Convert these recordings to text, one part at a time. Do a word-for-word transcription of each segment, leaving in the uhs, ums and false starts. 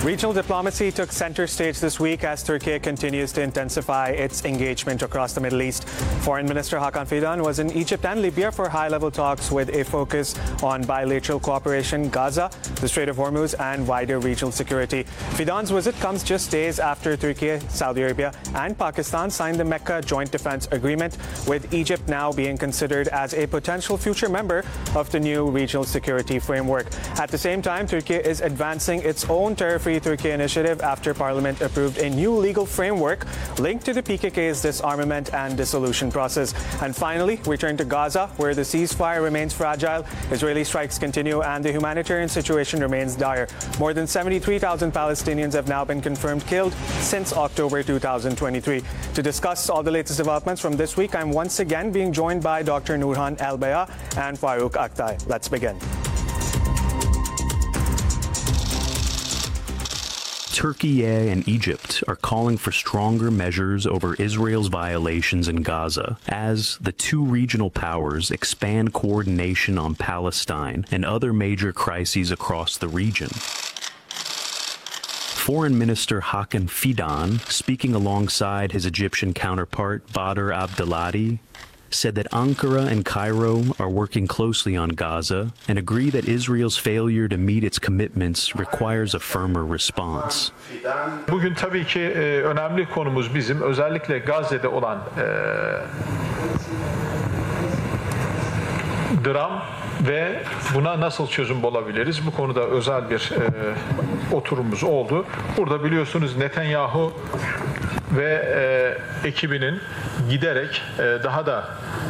Regional diplomacy took center stage this week as Turkey continues to intensify its engagement across the Middle East. Foreign Minister Hakan Fidan was in Egypt and Libya for high-level talks with a focus on bilateral cooperation, Gaza, the Strait of Hormuz, and wider regional security. Fidan's visit comes just days after Turkey, Saudi Arabia, and Pakistan signed the Mecca Joint Defense Agreement, with Egypt now being considered as a potential future member of the new regional security framework. At the same time, Turkey is advancing its own Terror-Free Turkey initiative after Parliament approved a new legal framework linked to the P K K's disarmament and dissolution process. And finally, we turn to Gaza, where the ceasefire remains fragile. Israeli strikes continue and the humanitarian situation remains dire. More than seventy-three thousand Palestinians have now been confirmed killed since October two thousand twenty-three. To discuss all the latest developments from this week, I'm once again being joined by Doctor Nurhan Elbaya and Farouk Aktay. Let's begin. Turkey and Egypt are calling for stronger measures over Israel's violations in Gaza as the two regional powers expand coordination on Palestine and other major crises across the region. Foreign Minister Hakan Fidan, speaking alongside his Egyptian counterpart Badr Abdelhadi, said that Ankara and Cairo are working closely on Gaza and agree that Israel's failure to meet its commitments requires a firmer response. Bugün tabii ki e, önemli konumuz bizim özellikle Gazze'de olan e, dram ve buna nasıl çözüm bulabiliriz? Bu konuda özel bir e, oturumumuz oldu. Burada biliyorsunuz Netanyahu ve e, ekibinin giderek e, daha da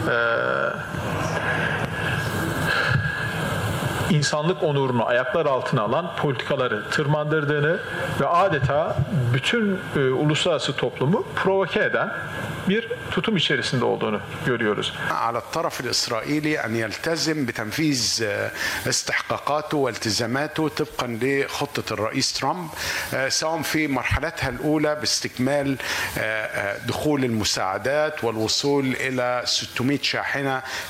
e, insanlık onurunu ayaklar altına alan politikaları tırmandırdığını ve adeta bütün e, uluslararası toplumu provoke eden bir tutum içerisinde olduğunu görüyoruz. على الطرف الإسرائيلي أن يلتزم بتنفيذ استحقاقاته والتزاماته طبقا لخطة الرئيس ترامب سواء في مرحلتها الأولى باستكمال دخول المساعدات والوصول إلى ستمائة شاحنة